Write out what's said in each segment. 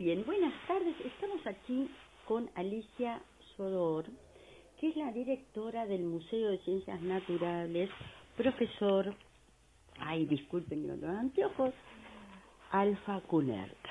bien, buenas tardes. Estamos aquí con Alicia Sodor, que es la directora del Museo de Ciencias Naturales, profesor, disculpen los anteojos, Alfa Kunerta.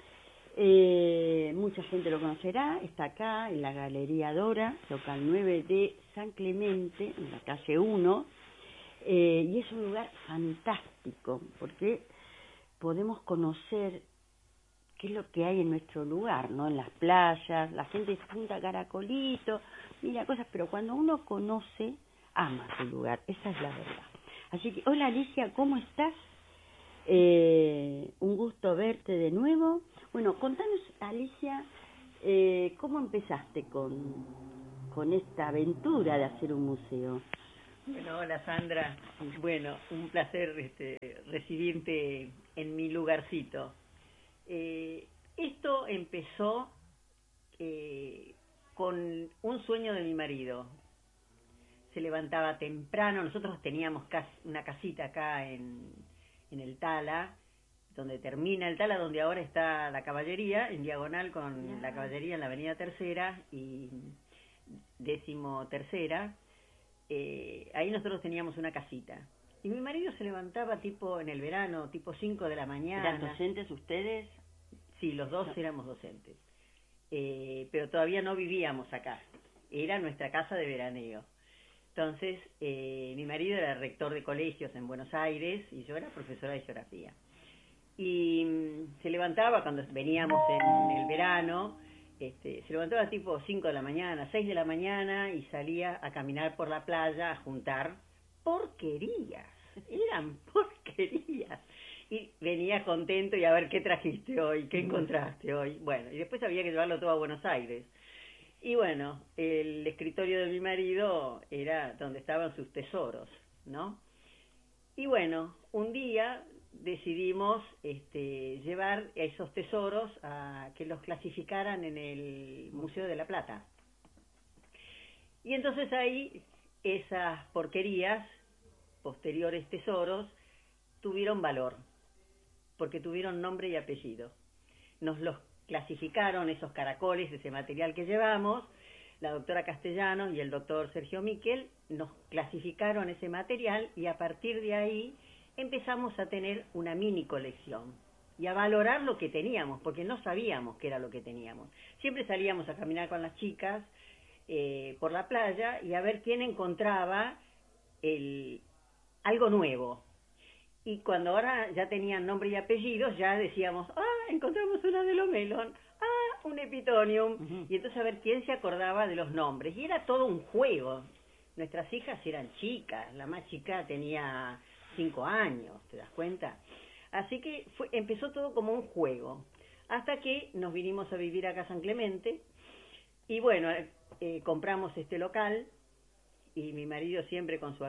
Mucha gente lo conocerá, está acá en la Galería Dora, local 9 de San Clemente, en la calle 1, y es un lugar fantástico, porque podemos conocer qué es lo que hay en nuestro lugar, ¿no? En las playas, la gente se junta caracolito, mira cosas, pero cuando uno conoce, ama su lugar, esa es la verdad. Así que, hola Alicia, ¿cómo estás? Un gusto verte de nuevo. Bueno, contanos, Alicia, ¿cómo empezaste con esta aventura de hacer un museo? Bueno, hola Sandra. Bueno, un placer recibirte en mi lugarcito. Esto empezó con un sueño de mi marido. Se levantaba temprano, nosotros teníamos una casita acá en el Tala, donde termina el Tala, donde ahora está la Caballería, en diagonal con la Caballería en la avenida Tercera y 13ª. Ahí nosotros teníamos una casita. Y mi marido se levantaba tipo en el verano, tipo 5 de la mañana. ¿Eran docentes ustedes? Sí, los dos éramos docentes. Pero todavía no vivíamos acá. Era nuestra casa de veraneo. Entonces, mi marido era rector de colegios en Buenos Aires y yo era profesora de geografía. Y se levantaba cuando veníamos en el verano, se levantaba tipo 5 de la mañana, 6 de la mañana y salía a caminar por la playa a juntar porquerías. Eran porquerías. Y venía contento y a ver qué trajiste hoy, qué encontraste hoy. Bueno, y después había que llevarlo todo a Buenos Aires. Y bueno, el escritorio de mi marido era donde estaban sus tesoros, ¿no? Y bueno, un día decidimos llevar esos tesoros a que los clasificaran en el Museo de la Plata. Y entonces ahí esas porquerías, posteriores tesoros, tuvieron valor, porque tuvieron nombre y apellido. Nos los clasificaron, esos caracoles, ese material que llevamos, la doctora Castellanos y el doctor Sergio Miquel, nos clasificaron ese material y a partir de ahí empezamos a tener una mini colección y a valorar lo que teníamos, porque no sabíamos qué era lo que teníamos. Siempre salíamos a caminar con las chicas por la playa y a ver quién encontraba algo nuevo. Y cuando ahora ya tenían nombre y apellidos, ya decíamos, encontramos una de Lomelon, un Epitonium. Uh-huh. Y entonces a ver quién se acordaba de los nombres. Y era todo un juego. Nuestras hijas eran chicas, la más chica tenía 5 años, ¿te das cuenta? Así que empezó todo como un juego, hasta que nos vinimos a vivir acá a San Clemente. Y bueno, compramos este local, y mi marido siempre con su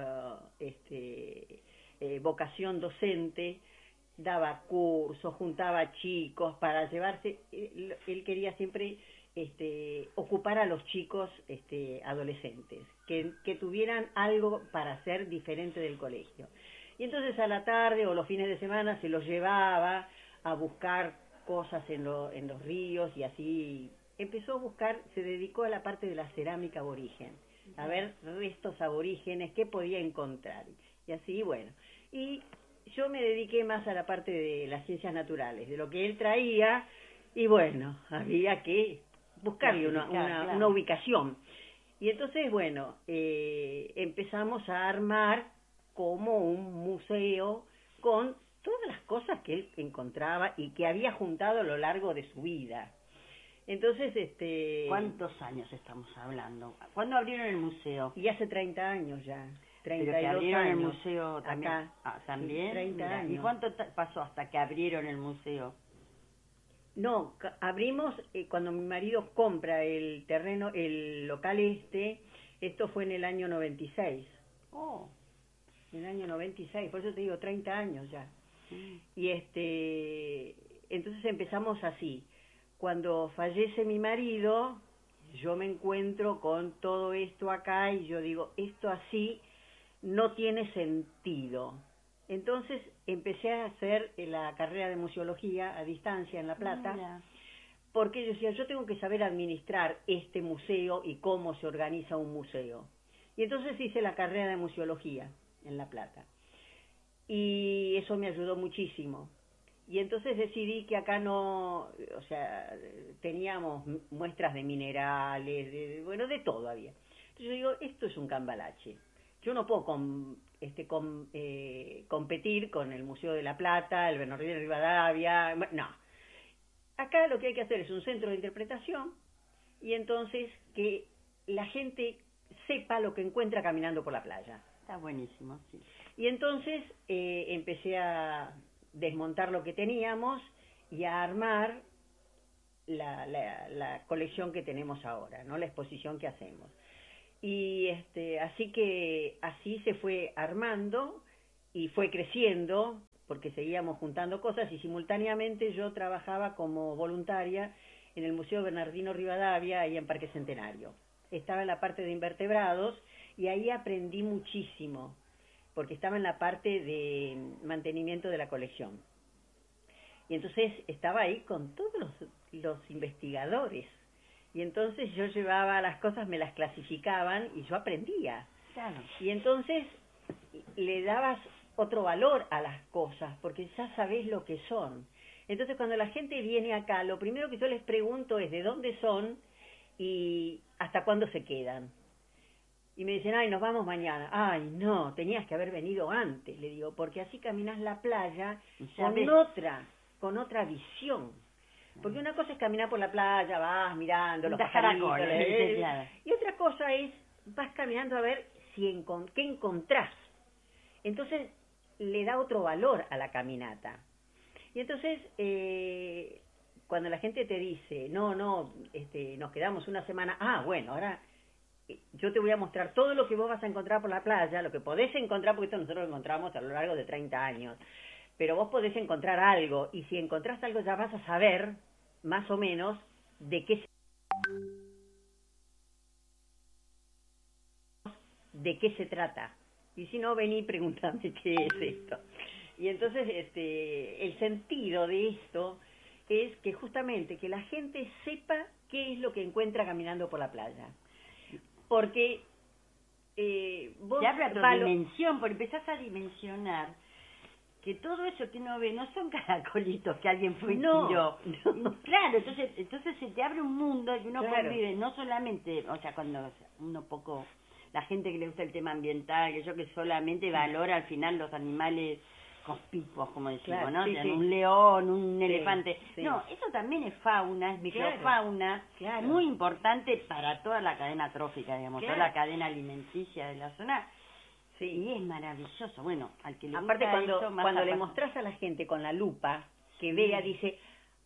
vocación docente, daba cursos, juntaba chicos para llevarse, él quería siempre ocupar a los chicos adolescentes, que tuvieran algo para hacer diferente del colegio. Y entonces a la tarde o los fines de semana se los llevaba a buscar cosas en los ríos y así empezó a buscar, se dedicó a la parte de la cerámica aborigen, a ver restos aborígenes, qué podía encontrar. Y así, bueno. Y yo me dediqué más a la parte de las ciencias naturales, de lo que él traía, y bueno, había que buscarle una ubicación. Y entonces, bueno, empezamos a armar como un museo con todas las cosas que él encontraba y que había juntado a lo largo de su vida. Entonces, ¿cuántos años estamos hablando? ¿Cuándo abrieron el museo? Y hace 30 años ya. 32 Pero que abrieron años. El museo también. Acá. ¿También? Sí, 30 años. ¿Y cuánto pasó hasta que abrieron el museo? No, abrimos cuando mi marido compra el terreno, el local esto fue en el año 96. Oh. En el año 96, por eso te digo 30 años ya. Y entonces empezamos así. Cuando fallece mi marido, yo me encuentro con todo esto acá y yo digo, esto así no tiene sentido. Entonces empecé a hacer la carrera de museología a distancia en La Plata, porque yo decía, yo tengo que saber administrar este museo y cómo se organiza un museo. Y entonces hice la carrera de museología en La Plata. Y eso me ayudó muchísimo. Y entonces decidí que acá no, o sea, teníamos muestras de minerales, de todo había. Entonces yo digo, esto es un cambalache. Yo no puedo competir con el Museo de La Plata, el Bernardino Rivadavia, no. Acá lo que hay que hacer es un centro de interpretación y entonces que la gente sepa lo que encuentra caminando por la playa. Está buenísimo, sí. Y entonces empecé a desmontar lo que teníamos y a armar la colección que tenemos ahora, ¿no? La exposición que hacemos. Y así se fue armando y fue creciendo, porque seguíamos juntando cosas y simultáneamente yo trabajaba como voluntaria en el Museo Bernardino Rivadavia, ahí en Parque Centenario. Estaba en la parte de invertebrados y ahí aprendí muchísimo, porque estaba en la parte de mantenimiento de la colección. Y entonces estaba ahí con todos los investigadores. Y entonces yo llevaba las cosas, me las clasificaban y yo aprendía. Claro. Y entonces le dabas otro valor a las cosas, porque ya sabés lo que son. Entonces cuando la gente viene acá, lo primero que yo les pregunto es de dónde son y hasta cuándo se quedan. Y me dicen, ay, nos vamos mañana. Ay, no, tenías que haber venido antes, le digo, porque así caminás la playa con otra visión. Porque una cosa es caminar por la playa, vas mirando los pajaritos, y otra cosa es, vas caminando a ver qué encontrás. Entonces, le da otro valor a la caminata. Y entonces, cuando la gente te dice, nos quedamos una semana, bueno, ahora yo te voy a mostrar todo lo que vos vas a encontrar por la playa, lo que podés encontrar, porque esto nosotros lo encontramos a lo largo de 30 años, pero vos podés encontrar algo, y si encontrás algo ya vas a saber, más o menos, de qué se trata. Y si no, vení y preguntame qué es esto. Y entonces, el sentido de esto es que justamente que la gente sepa qué es lo que encuentra caminando por la playa. Porque vos... Te abre tu dimensión, porque empezás a dimensionar que todo eso que uno ve no son caracolitos que alguien fue y tiró. No. Claro, entonces se te abre un mundo y uno convive, no solamente, o sea, cuando uno poco, la gente que le gusta el tema ambiental, que solamente valora al final los animales conspicuos, como decimos, ¿no? Un león, un elefante. Sí. No, eso también es fauna, es microfauna, muy importante para toda la cadena trófica, digamos, toda la cadena alimenticia de la zona. Sí. Y es maravilloso. Bueno, al que le aparte gusta cuando le mostrás a la gente con la lupa, que vea, dice,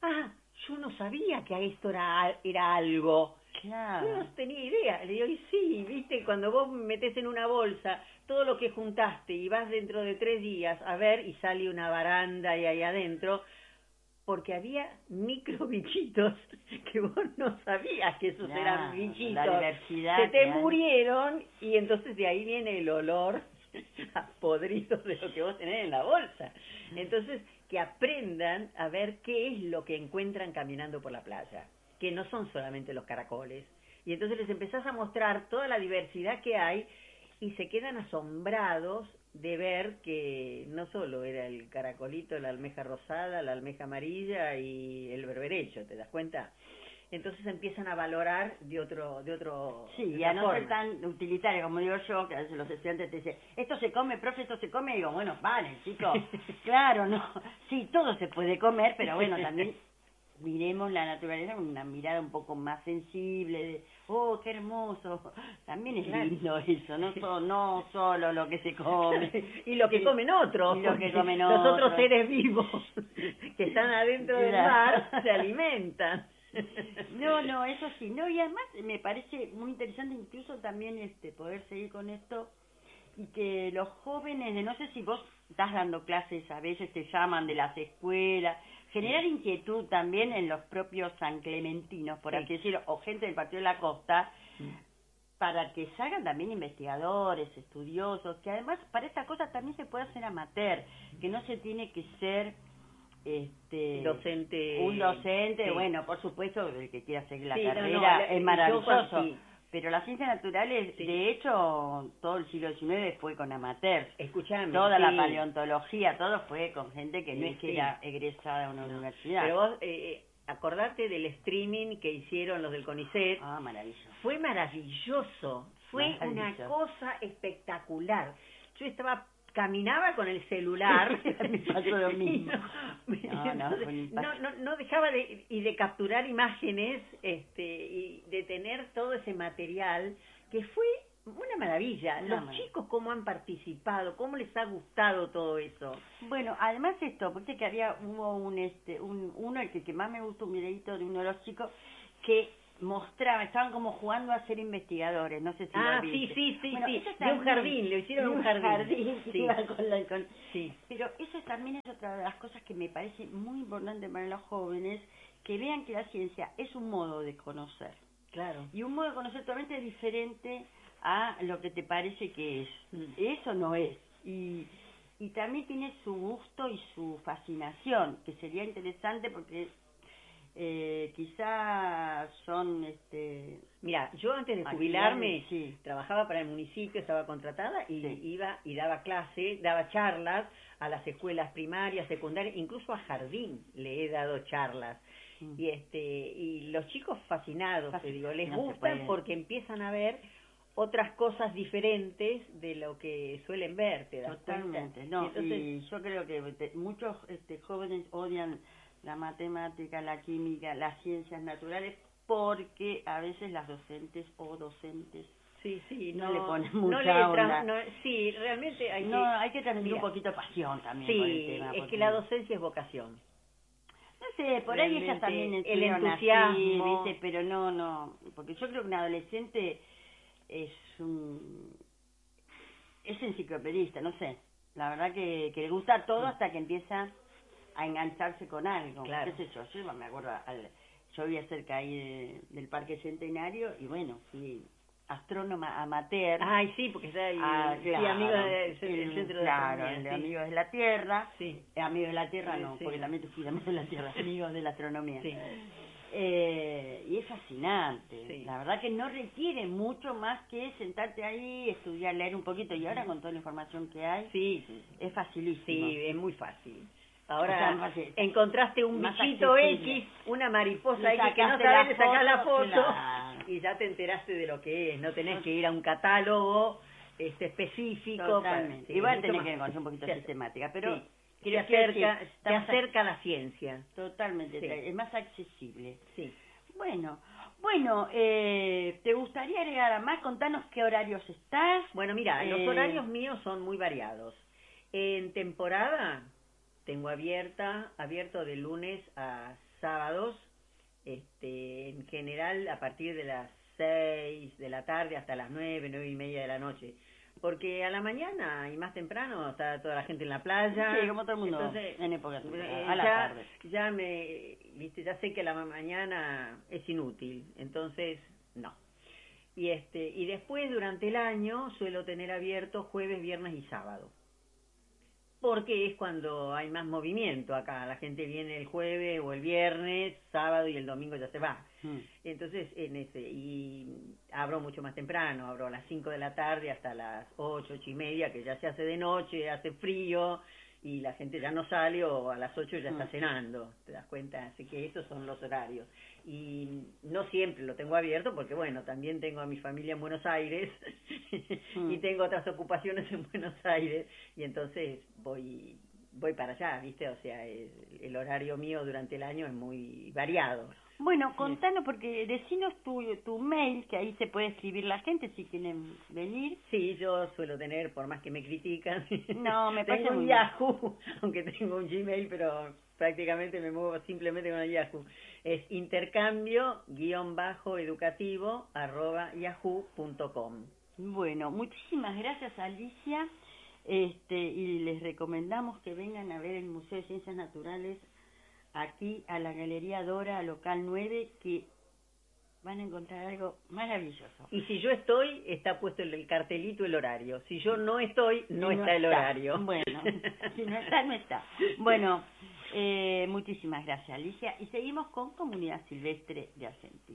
yo no sabía que esto era algo. Claro. Yo no tenía idea. Le digo, y sí, viste, cuando vos metés en una bolsa todo lo que juntaste y vas dentro de 3 días a ver y sale una baranda y ahí adentro, porque había microbichitos que vos no sabías que esos eran bichitos. La diversidad. Se te murieron y entonces de ahí viene el olor a podrido de lo que vos tenés en la bolsa. Entonces, que aprendan a ver qué es lo que encuentran caminando por la playa, que no son solamente los caracoles. Y entonces les empezás a mostrar toda la diversidad que hay y se quedan asombrados de ver que no solo era el caracolito, la almeja rosada, la almeja amarilla y el berberecho, ¿te das cuenta? Entonces empiezan a valorar de otro sí, y a no ser tan utilitario, como digo yo, que a veces los estudiantes te dicen, ¿esto se come, profe, esto se come? Y digo, bueno, vale, chicos, claro, no, sí, todo se puede comer, pero bueno, también miremos la naturaleza con una mirada un poco más sensible, de, qué hermoso, también es lindo eso, no solo lo que se come. Y lo que comen otros, los otros seres vivos que están adentro del mar se alimentan. No, eso sí, no, y además me parece muy interesante incluso también poder seguir con esto y que los jóvenes, no sé si vos estás dando clases, a veces te llaman de las escuelas, generar inquietud también en los propios sanclementinos, por así decirlo, o gente del Partido de la Costa, para que salgan también investigadores, estudiosos, que además para esta cosa también se puede hacer amateur, que no se tiene que ser docente. Un docente, sí. bueno, por supuesto, el que quiera seguir la Sí, carrera es maravilloso. Sí. Pero las ciencias naturales, Sí. de hecho, todo el siglo XIX fue con amateurs. Escuchame. Toda la sí. paleontología, todo fue con gente que no es que Sí. era egresada de una universidad. Pero vos, acordate del streaming que hicieron los del CONICET. Ah, maravilloso. Fue maravilloso. Fue una cosa espectacular. Yo caminaba con el celular. Me pasó lo mismo. No dejaba de capturar imágenes y de tener todo ese material que fue una maravilla. Los chicos cómo han participado, cómo les ha gustado todo eso. Bueno, además esto, porque que hubo uno, el que más me gustó, un videito de uno de los chicos que mostraba, estaban como jugando a ser investigadores, no sé si lo viste. Sí, bueno, sí, de un jardín, lo hicieron en un jardín. Sí. Sí. Pero eso también es otra de las cosas que me parece muy importante para los jóvenes, que vean que la ciencia es un modo de conocer. Claro. Y un modo de conocer totalmente diferente a lo que te parece que es. Eso no es. Y también tiene su gusto y su fascinación, que sería interesante porque quizá son Mira, yo antes de jubilarme sí. trabajaba para el municipio, estaba contratada y sí. iba y daba daba charlas a las escuelas primarias, secundarias, incluso a jardín le he dado charlas. Y los chicos fascinados, te digo, les gustan porque empiezan a ver otras cosas diferentes de lo que suelen ver, ¿te das Totalmente. cuenta? No, entonces, y yo creo que muchos jóvenes odian la matemática, la química, las ciencias naturales, porque a veces las docentes no le ponen mucha onda. Sí, realmente hay que transmitir un poquito de pasión también por el tema. Sí, es que la docencia es vocación. No sé, por ahí ellas también el entusiasmo, así, ¿viste? Pero no, porque yo creo que un adolescente es enciclopedista, no sé. La verdad que le gusta todo hasta que empieza a engancharse con algo. Claro. ¿Qué sé yo me acuerdo, yo vivía cerca ahí del Parque Centenario y bueno, fui astrónoma amateur. Ay, sí, porque está ahí, claro, amigo del centro de claro, astronomía, el Amigos de la Tierra. Sí. Amigos de la Tierra no, sí. porque también fui Amigos de la Tierra, Amigos de la Astronomía. Sí. Y es fascinante. Sí. La verdad que no requiere mucho más que sentarte ahí, estudiar, leer un poquito, y ahora con toda la información que hay, es facilísimo. Sí, es muy fácil. Ahora fácil. Encontraste un bichito X, una mariposa X que no sabes, le sacás la foto y ya te enteraste de lo que es. No tenés que ir a un catálogo específico. Totalmente. Igual tenés que conocer un poquito de sistemática, pero te acerca a la ciencia. Totalmente, es más accesible. Sí. Bueno, ¿te gustaría agregar a más? Contanos qué horarios estás. Bueno, mira, los horarios míos son muy variados. En temporada tengo abierto de lunes a sábados, en general a partir de las 6 de la tarde hasta las 9:30 de la noche. Porque a la mañana y más temprano está toda la gente en la playa. Sí, como todo el mundo. Entonces, en época a la tarde. Ya sé que la mañana es inútil, entonces no. Y después durante el año suelo tener abierto jueves, viernes y sábado. Porque es cuando hay más movimiento acá. La gente viene el jueves o el viernes, sábado y el domingo ya se va. Entonces, y abro mucho más temprano, abro a las 5 de la tarde hasta las 8:30, que ya se hace de noche, hace frío y la gente ya no sale, o a las 8 ya está cenando, ¿te das cuenta? Así que esos son los horarios. Y no siempre lo tengo abierto porque, bueno, también tengo a mi familia en Buenos Aires y tengo otras ocupaciones en Buenos Aires y entonces voy para allá, ¿viste? O sea, el horario mío durante el año es muy variado. Bueno, contanos, porque decinos tu mail, que ahí se puede escribir la gente si quieren venir. Sí, yo suelo tener, por más que me critican, no, me parece tengo un Yahoo, aunque tengo un Gmail, pero prácticamente me muevo simplemente con el Yahoo. Es intercambio-educativo@yahoo.com. Bueno, muchísimas gracias, Alicia, y les recomendamos que vengan a ver el Museo de Ciencias Naturales aquí a la Galería Dora, local 9, que van a encontrar algo maravilloso. Y si yo estoy, está puesto el cartelito, el horario. Si yo no estoy, no está el horario. Bueno, si no está, no está. Bueno, Muchísimas gracias, Alicia. Y seguimos con Comunidad Silvestre de Argentina.